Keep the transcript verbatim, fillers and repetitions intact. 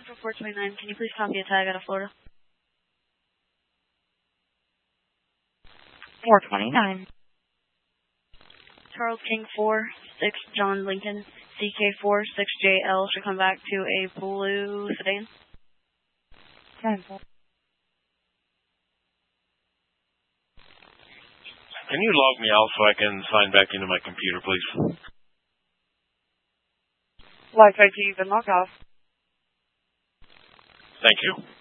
for four twenty-nine, can you please copy a tag out of Florida? four twenty-nine. Charles King four, six John Lincoln, C K four, six J L should come back to a blue sedan. Cancel. Can you log me out so I can sign back into my computer, please? Wi-Fi to you, been logged off. Thank you.